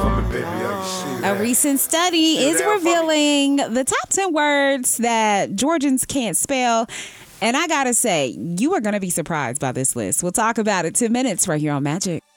A recent study is revealing the top 10 words that Georgians can't spell. And I gotta say, you are gonna be surprised by this list. We'll talk about it 2 minutes right here on Magic.